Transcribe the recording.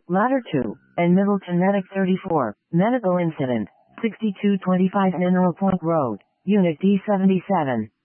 Ladder 2, and Middleton Medic 34, medical incident, 6225 Mineral Point Road, Unit D77.